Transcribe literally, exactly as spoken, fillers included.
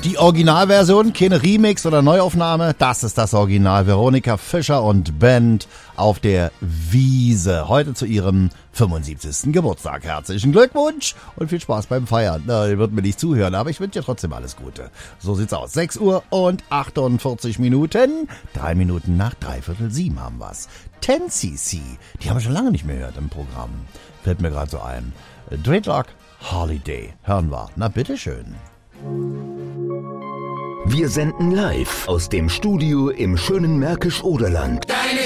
Die Originalversion, keine Remix oder Neuaufnahme, das ist das Original. Veronika Fischer und Band auf der Wiese. Heute zu ihrem fünfundsiebzigsten Geburtstag. Herzlichen Glückwunsch und viel Spaß beim Feiern. Na, ihr würdet mir nicht zuhören, aber ich wünsche dir trotzdem alles Gute. So sieht's aus. sechs Uhr und achtundvierzig Minuten. Drei Minuten nach dreiviertel sieben haben wir's. zehn C C, die haben wir schon lange nicht mehr gehört im Programm. Fällt mir gerade so ein. Dreadlock Holiday. Hören wir. Na, bitteschön. Wir senden live aus dem Studio im schönen Märkisch-Oderland.